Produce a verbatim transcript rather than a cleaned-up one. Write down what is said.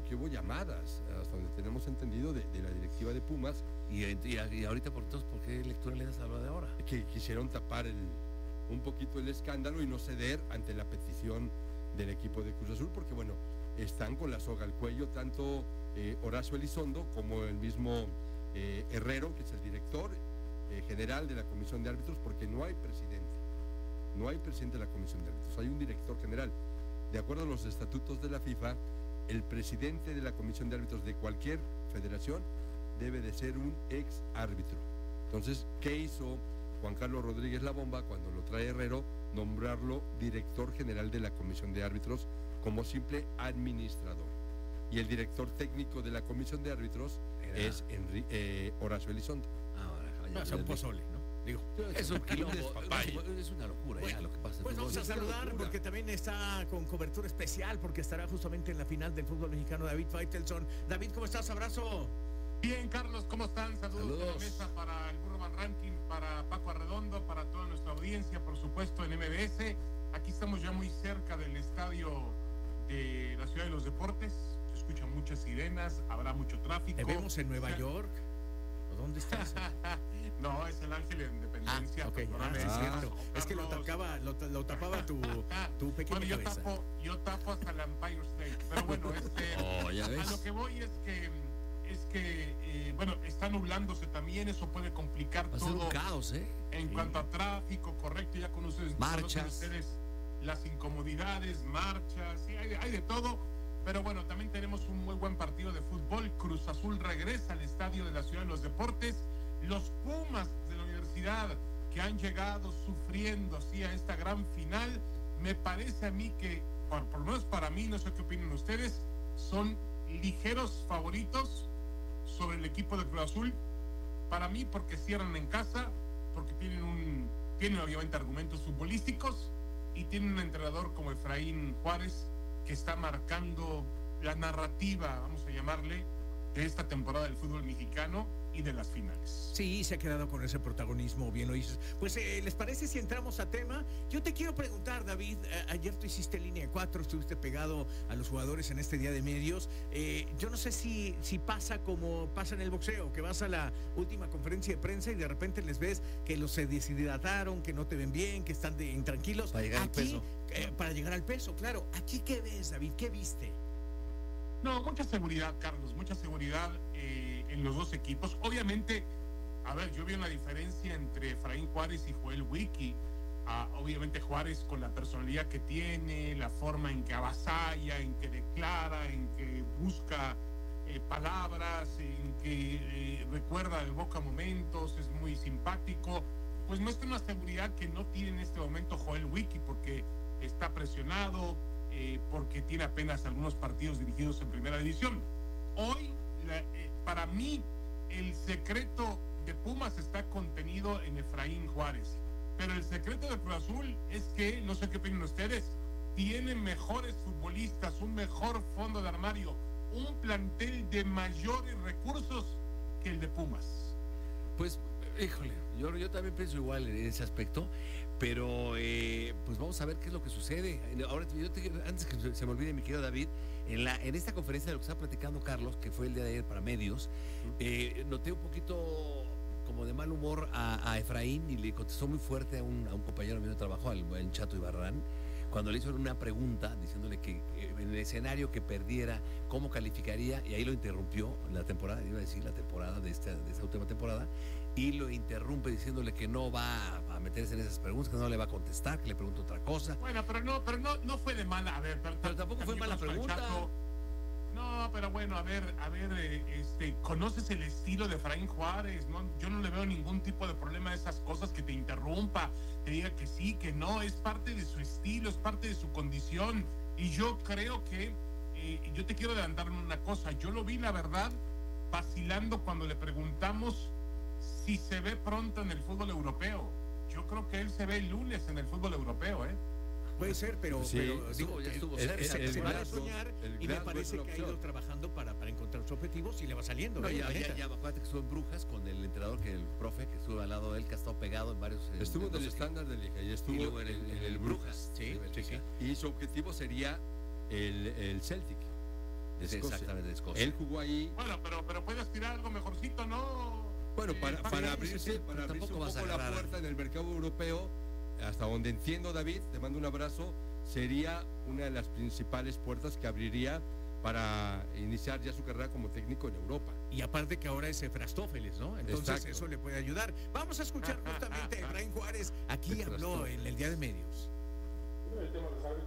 que hubo llamadas, hasta donde tenemos entendido, de, de la directiva de Pumas. Y, y, y ahorita, por entonces, ¿por qué lectura le das a lo de ahora? Que quisieron tapar el, un poquito el escándalo y no ceder ante la petición del equipo de Cruz Azul, porque bueno, están con la soga al cuello tanto eh, Horacio Elizondo como el mismo eh, Herrero, que es el director eh, general de la Comisión de Árbitros, porque no hay presidente, no hay presidente de la Comisión de Árbitros, hay un director general. De acuerdo a los estatutos de la FIFA, el presidente de la Comisión de Árbitros de cualquier federación debe de ser un ex árbitro. Entonces, ¿qué hizo Juan Carlos Rodríguez La Bomba cuando lo trae Herrero? Nombrarlo director general de la Comisión de Árbitros como simple administrador. Y el director técnico de la Comisión de Árbitros Era... es Enri eh, Horacio Elizondo. Ahora, es un pozole, ¿no? Digo, es un quilombo, es una locura bueno, ya lo que pasa. Pues vamos a saludar porque también está con cobertura especial, porque estará justamente en la final del fútbol mexicano David Faitelson. David, ¿cómo estás? Abrazo. Bien, Carlos, ¿cómo están? Saludos, Saludos. de la mesa para el Burro Van Ranking, para Paco Arredondo, para toda nuestra audiencia, por supuesto, en M B S. Aquí estamos ya muy cerca del estadio de la Ciudad de los Deportes. Se escuchan muchas sirenas, habrá mucho tráfico. ¿Te vemos en Nueva York? ¿O dónde estás? No, es el Ángel de Independencia. Ah, okay. ah, es cierto. Es que lo tapaba, lo, lo tapaba tu, tu pequeña bueno, yo cabeza. tapo, yo tapo hasta el Empire State. Pero bueno, este, oh, ¿ya ves? a lo que voy es que es que, eh, bueno, está nublándose también, eso puede complicar Va a todo. ser un caos, ¿eh? En sí. cuanto a tráfico, correcto, ya con ustedes, marchas, ustedes las incomodidades, marchas, sí, hay, hay de todo. Pero bueno, también tenemos un muy buen partido de fútbol. Cruz Azul regresa al estadio de la Ciudad de los Deportes. Los Pumas de la universidad que han llegado sufriendo así a esta gran final, me parece a mí que, por, por lo menos para mí, no sé qué opinan ustedes, son ligeros favoritos sobre el equipo de Cruz Azul. Para mí, porque cierran en casa, porque tienen un tienen obviamente argumentos futbolísticos y tienen un entrenador como Efraín Juárez que está marcando la narrativa, vamos a llamarle, de esta temporada del fútbol mexicano y de las finales. Sí, se ha quedado con ese protagonismo, bien lo dices. Pues, eh, ¿les parece si entramos a tema? Yo te quiero preguntar, David, eh, ayer tú hiciste línea de cuatro, estuviste pegado a los jugadores en este día de medios. Eh, yo no sé si, si pasa como pasa en el boxeo, que vas a la última conferencia de prensa y de repente les ves que los se deshidrataron, que no te ven bien, que están de, intranquilos. Para llegar Aquí, al peso. Eh, para llegar al peso, claro. ¿Aquí qué ves, David? ¿Qué viste? No, mucha seguridad, Carlos, mucha seguridad eh, en los dos equipos. Obviamente, a ver, yo vi una diferencia entre Efraín Juárez y Joel Wiki. Ah, obviamente Juárez con la personalidad que tiene, la forma en que avasalla, en que declara, en que busca eh, palabras, en que eh, recuerda de boca momentos, es muy simpático. Pues muestra una seguridad que no tiene en este momento Joel Wiki, porque está presionado, Eh, porque tiene apenas algunos partidos dirigidos en primera división. Hoy, la, eh, para mí, el secreto de Pumas está contenido en Efraín Juárez, pero el secreto de Cruz Azul es que, no sé qué opinan ustedes, tiene mejores futbolistas, un mejor fondo de armario, un plantel de mayores recursos que el de Pumas. Pues, híjole, yo, yo también pienso igual en ese aspecto, pero eh, pues vamos a ver qué es lo que sucede. Ahora, yo te, antes que se me olvide, mi querido David, en, la, en esta conferencia de lo que estaba platicando Carlos, que fue el día de ayer para medios, eh, noté un poquito como de mal humor a, a Efraín y le contestó muy fuerte a un, a un compañero mío de trabajo, al buen Chato Ibarrán, cuando le hizo una pregunta diciéndole que eh, en el escenario que perdiera, ¿cómo calificaría? Y ahí lo interrumpió la temporada, iba a decir la temporada de esta, de esta última temporada, y lo interrumpe diciéndole que no va a meterse en esas preguntas, que no le va a contestar, que le pregunta otra cosa. Bueno, pero no, pero no, no fue de mala, a ver, pero, pero tampoco fue mala pregunta. Chato. No, pero bueno, a ver, a ver, eh, este, ¿conoces el estilo de Efraín Juárez? No, yo no le veo ningún tipo de problema a esas cosas, que te interrumpa, te diga que sí, que no, es parte de su estilo, es parte de su condición. Y yo creo que, eh, yo te quiero adelantar una cosa, yo lo vi, la verdad, vacilando cuando le preguntamos si se ve pronto en el fútbol europeo. Yo creo que él se ve el lunes en el fútbol europeo, ¿eh? Puede ser, pero, sí, pero digo, ya estuvo cerca. se, el, se el va a Glasgow, soñar el y me Glasgow parece que ha ido trabajando para, para encontrar sus objetivos y le va saliendo. No, ¿eh? ya, ya, ya, acuérdate que estuvo en Brujas con el entrenador, que el profe, que estuvo al lado de él, que ha estado pegado en varios... Estuvo en, en el estándar de Liga y estuvo y luego en, en, en, en el, el Brujas. Brujas. Sí, sí, sí. Y su objetivo sería el, el Celtic. de Sí, Escocia. exactamente, de Escocia. Él jugó ahí. Bueno, pero, pero puede aspirar a algo mejorcito, ¿no? Bueno, Eh, para, Paco? para sí, abrirse, sí, para pero abrirse tampoco un vas a poco la agarrar a- puerta en el mercado europeo, hasta donde entiendo, David, te mando un abrazo, sería una de las principales puertas que abriría para iniciar ya su carrera como técnico en Europa. Y aparte que ahora es Efrastófeles, ¿no? Entonces Exacto. eso le puede ayudar. Vamos a escuchar justamente a Efraín Juárez. Aquí habló en el Día de Medios. El tema de saber